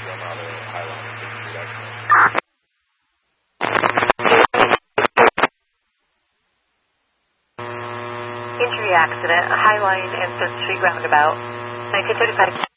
Injury accident, Highline and 5th Street roundabout, 1935.